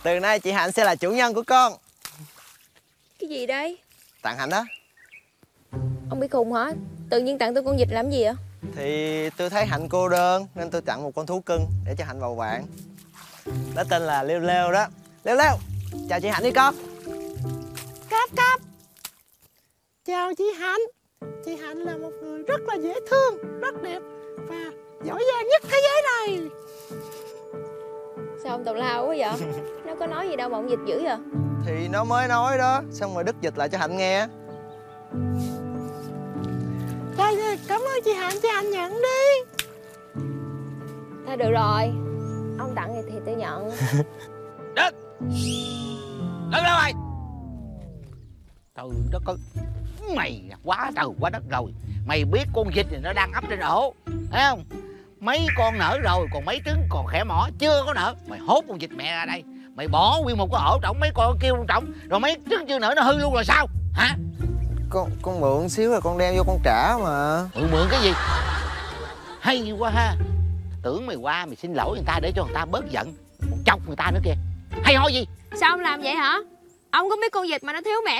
Từ nay chị Hạnh sẽ là chủ nhân của con. Cái gì đây? Tặng Hạnh đó. Ông bị khùng hả? Tự nhiên tặng tôi con vịt làm gì vậy? Thì tôi thấy Hạnh cô đơn nên tôi tặng một con thú cưng để cho Hạnh bầu bạn. Nó tên là Leo Leo đó. Leo Leo, chào chị Hạnh đi con. Cáp cáp. Chào chị Hạnh. Chị Hạnh là một người rất là dễ thương, rất đẹp và giỏi giang nhất thế giới này. Sao ông tào lao quá vậy? Nó có nói gì đâu mà ông dịch dữ vậy? Thì nó mới nói đó, xong rồi Đức dịch lại cho Hạnh nghe. Cảm ơn chị Hạnh nhận đi. Thôi được rồi, ông tặng thì tôi nhận. Đức, Đức đâu rồi? Trời đất ơi, mày quá trời quá đất rồi. Mày biết con vịt này nó đang ấp trên ổ, thấy không? Mấy con nở rồi, còn mấy trứng còn khẽ mỏ chưa có nở. Mày hốt con vịt mẹ ra đây, mày bỏ nguyên một cái ổ trọng mấy con kêu trọng, rồi mấy trứng chưa nở nó hư luôn rồi sao hả? Con mượn xíu rồi con đem vô con trả mà. Mượn cái gì? Hay quá ha. Tưởng mày qua mày xin lỗi người ta để cho người ta bớt giận, còn chọc người ta nữa kìa. Hay ho gì? Sao ông làm vậy hả? Ông có biết con vịt mà nó thiếu mẹ